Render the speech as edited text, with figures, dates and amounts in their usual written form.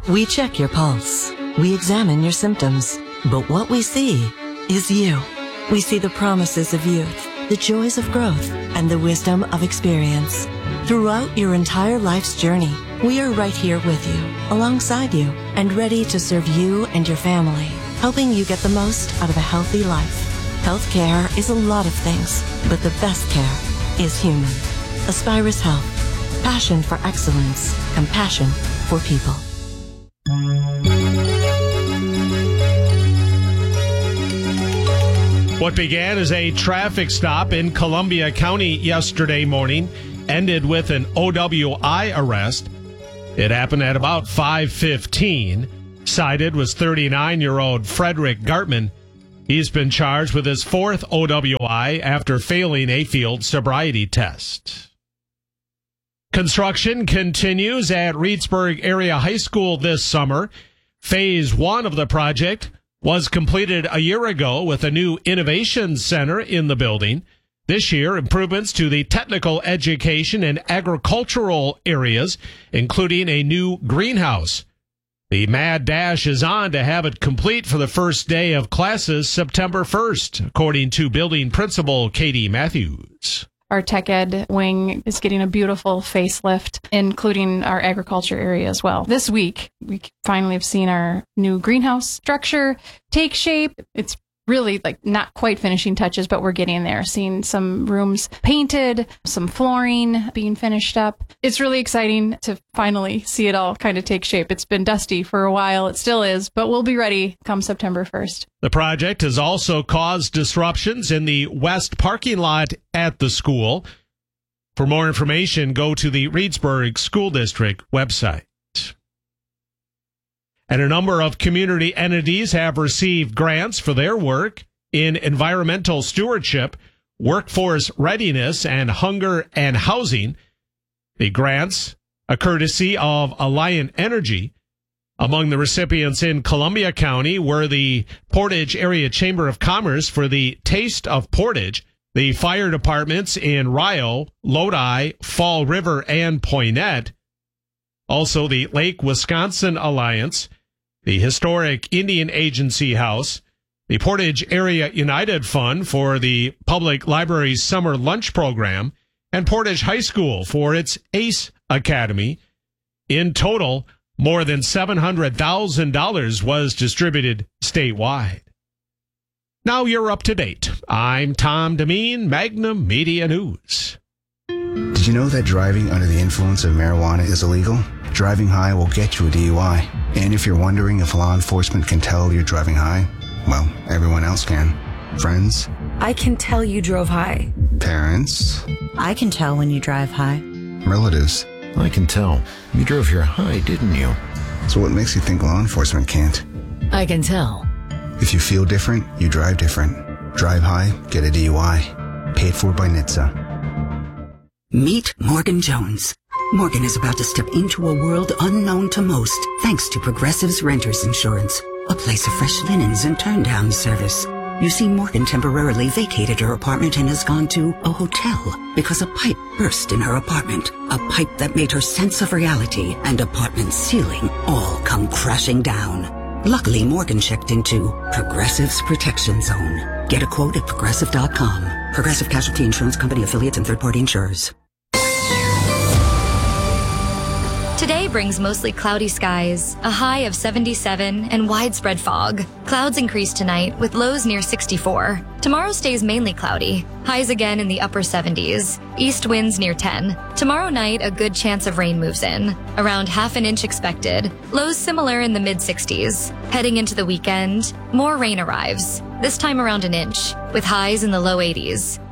We check your pulse. We examine your symptoms. But what we see is you. We see the promises of youth, the joys of growth, and the wisdom of experience. Throughout your entire life's journey, we are right here with you, alongside you, and ready to serve you and your family, helping you get the most out of a healthy life. Healthcare is a lot of things, but the best care is human. Aspirus Health. Passion for excellence. Compassion for people. What began as a traffic stop in Columbia County yesterday morning ended with an OWI arrest. It happened at about 5:15. Cited was 39-year-old Frederick Gartman. He's been charged with his fourth OWI after failing a field sobriety test. Construction continues at Reedsburg Area High School this summer. Phase 1 of the project was completed a year ago with a new innovation center in the building. This year, improvements to the technical education and agricultural areas, including a new greenhouse. The mad dash is on to have it complete for the first day of classes September 1st, according to building principal Katie Matthews. Our tech ed wing is getting a beautiful facelift, including our agriculture area as well. This week, we finally have seen our new greenhouse structure take shape. It's really like not quite finishing touches, but we're getting there. Seeing some rooms painted, some flooring being finished up. It's really exciting to finally see it all kind of take shape. It's been dusty for a while. It still is, but we'll be ready come September 1st. The project has also caused disruptions in the west parking lot at the school. For more information, go to the Reedsburg School District website. And a number of community entities have received grants for their work in environmental stewardship, workforce readiness, and hunger and housing. The grants, a courtesy of Alliant Energy. Among the recipients in Columbia County were the Portage Area Chamber of Commerce for the Taste of Portage, the fire departments in Rio, Lodi, Fall River, and Poinet. Also the Lake Wisconsin Alliance, the Historic Indian Agency House, the Portage Area United Fund for the Public Library's Summer Lunch Program, and Portage High School for its ACE Academy. In total, more than $700,000 was distributed statewide. Now you're up to date. I'm Tom Demeen, Magnum Media News. Did you know that driving under the influence of marijuana is illegal? Driving high will get you a DUI. And if you're wondering if law enforcement can tell you're driving high, well, everyone else can. Friends? I can tell you drove high. Parents? I can tell when you drive high. Relatives? I can tell. You drove here high, didn't you? So what makes you think law enforcement can't? I can tell. If you feel different, you drive different. Drive high, get a DUI. Paid for by NHTSA. Meet Morgan Jones. Morgan is about to step into a world unknown to most, thanks to Progressive's Renters Insurance, a place of fresh linens and turn-down service. You see, Morgan temporarily vacated her apartment and has gone to a hotel because a pipe burst in her apartment, a pipe that made her sense of reality and apartment ceiling all come crashing down. Luckily, Morgan checked into Progressive's Protection Zone. Get a quote at Progressive.com. Progressive Casualty Insurance Company, affiliates, and third-party insurers. Today brings mostly cloudy skies, a high of 77, and widespread fog. Clouds increase tonight with lows near 64. Tomorrow stays mainly cloudy, highs again in the upper 70s, east winds near 10. Tomorrow night, a good chance of rain moves in, around half an inch expected, lows similar in the mid-60s. Heading into the weekend, more rain arrives, this time around an inch, with highs in the low 80s.